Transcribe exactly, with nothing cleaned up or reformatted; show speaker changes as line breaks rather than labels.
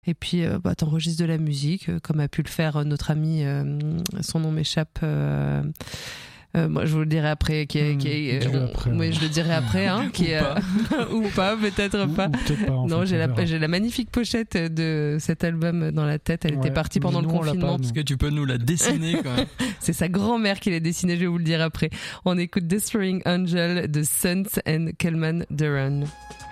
Et puis, euh, bah, t'enregistres de la musique, euh, comme a pu le faire notre ami, euh, son nom m'échappe. Euh, euh, moi, je vous le dirai après. Qui est,
mmh,
qui est,
euh,
on,
après
oui,
ouais.
je le dirai après. Hein, qui
ou,
est,
pas.
ou pas, peut-être
ou,
pas.
Ou peut-être pas en
non,
fait,
j'ai,
on
la,
verra.
j'ai la magnifique pochette de cet album dans la tête. Elle
ouais,
était partie pendant le
nous,
confinement.
Est-ce que tu peux nous la dessiner quand même?
C'est sa grand-mère qui l'a dessinée, je vais vous le dire après. On écoute Destroying Angel de Sons and Kelman Duran.